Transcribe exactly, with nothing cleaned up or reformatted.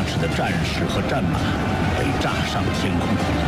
时的战士和战马被炸上天空。